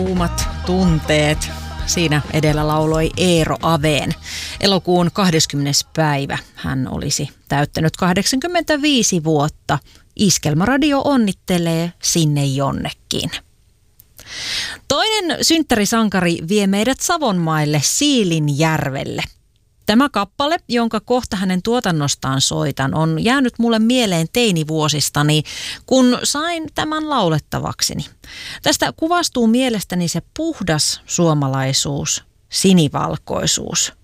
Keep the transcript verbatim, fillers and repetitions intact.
Kuumat tunteet. Siinä edellä lauloi Eero Aveen. Elokuun kahdeskymmenes päivä hän olisi täyttänyt kahdeksankymmentäviisi vuotta. Iskelmäradio onnittelee sinne jonnekin. Toinen synttärisankari vie meidät Savonmaille Siilinjärvelle. Tämä kappale, jonka kohta hänen tuotannostaan soitan, on jäänyt mulle mieleen teinivuosistani, kun sain tämän laulettavakseni. Tästä kuvastuu mielestäni se puhdas suomalaisuus, sinivalkoisuus.